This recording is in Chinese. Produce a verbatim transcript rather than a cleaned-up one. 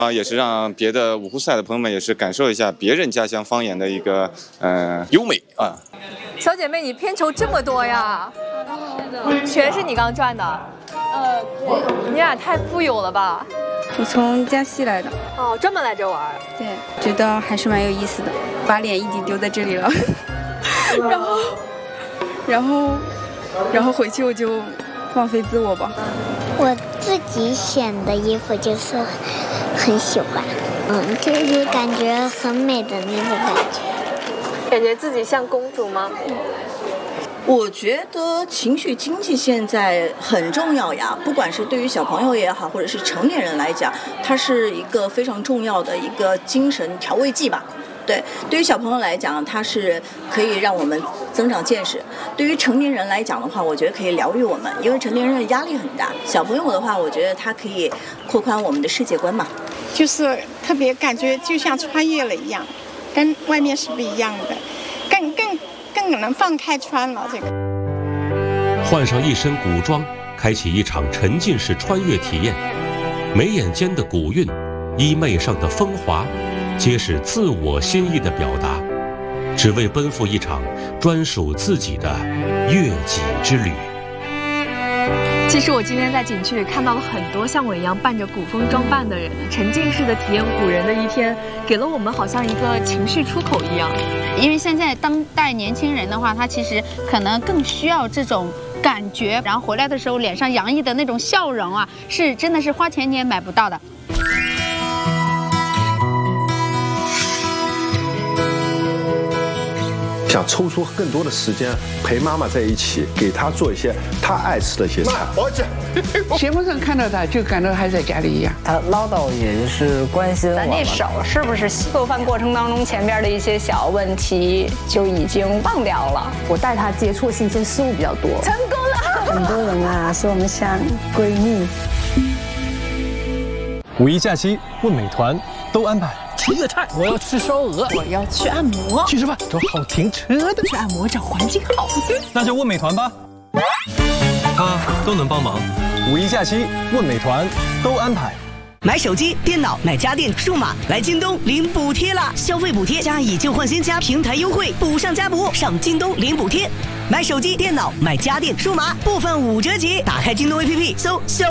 啊，也是让别的五湖四海的朋友们也是感受一下别人家乡方言的一个呃优美啊。 小姐妹，你片酬这么多呀？全是你刚赚的？ 呃，对。 你俩太富有了吧？ 我从江西来的。 哦，专门来这玩？ 对，觉得还是蛮有意思的，把脸已经丢在这里了。然后，然后，然后回去我就放飞自我吧。 我自己选的衣服就是很喜欢，嗯，就是感觉很美的那种感觉。 感觉自己像公主吗？ 我觉得情绪经济现在很重要呀，不管是对于小朋友也好，或者是成年人来讲，它是一个非常重要的一个精神调味剂吧。对，对于小朋友来讲，它是可以让我们增长见识；对于成年人来讲的话，我觉得可以疗愈我们，因为成年人的压力很大。小朋友的话，我觉得它可以扩宽我们的世界观嘛。 就是特别感觉就像穿越了一样，跟外面是不一样的，更更更能放开穿了。这个换上一身古装，开启一场沉浸式穿越体验，眉眼间的古韵，衣袂上的风华，皆是自我心意的表达，只为奔赴一场专属自己的越己之旅。 其实我今天在景区里看到了很多像我一样扮着古风装扮的人，沉浸式的体验古人的一天，给了我们好像一个情绪出口一样。 因为现在当代年轻人的话，他其实可能更需要这种感觉，然后回来的时候脸上洋溢的那种笑容啊，是真的是花钱你也买不到的。 想抽出更多的时间陪妈妈在一起，给她做一些她爱吃的一些菜。 节目上看到他，就感到还在家里一样。 他唠叨也就是关心我们。 咱这手是不是做饭过程当中前边的一些小问题就已经忘掉了？ 我带他接触新鲜事物比较多， 成功了。 很多人啊说我们像闺蜜。 五一假期问美团都安排。 吃粤菜，我要吃烧鹅， 我要去按摩， 去吃饭找好停车的， 去按摩找环境好的， 那就问美团吧，他都能帮忙。五一假期问美团都安排。 买手机、电脑、买家电、数码，来京东领补贴啦！消费补贴加以旧换新加平台优惠，补上加补，上京东领补贴。买手机、电脑、买家电、数码，部分五折起。打开京东 A P P 搜“消